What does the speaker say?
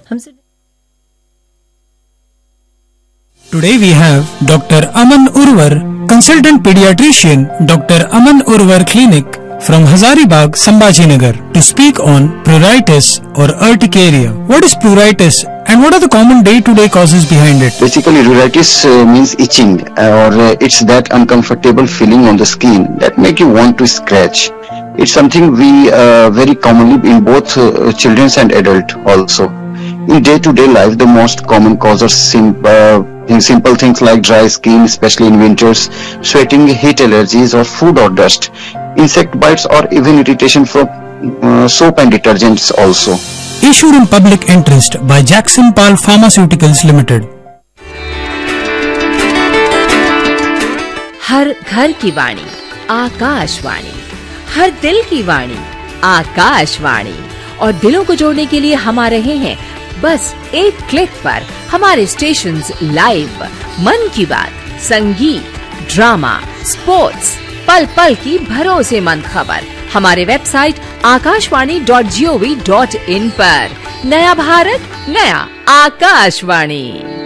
हमसे Today we have Dr. Aman Urvar, Consultant Pediatrician, Dr. Aman Urvar Clinic from Hazaribagh, Sambhajinagar, to speak on pruritus or urticaria. What is pruritus and what are the common day-to-day causes behind it? Basically, pruritus means itching, or it's that uncomfortable feeling on the skin that make you want to scratch. It's something we very commonly in both children and adult also. In day-to-day life, the most common causes simple things like dry skin, especially in winters, sweating, heat allergies, or food or dust, insect bites, or even irritation from soap and detergents also. Issued in public interest by Jackson Pal Pharmaceuticals Limited. हर घर की वाणी आकाशवाणी, हर दिल की वाणी आकाशवाणी, और दिलों को जोड़ने के लिए हम आ रहे हैं बस एक क्लिक पर। हमारे स्टेशंस लाइव, मन की बात, संगीत, ड्रामा, स्पोर्ट्स, पल पल की भरोसेमंद खबर हमारे वेबसाइट akashwani.gov.in पर। नया भारत, नया आकाशवाणी।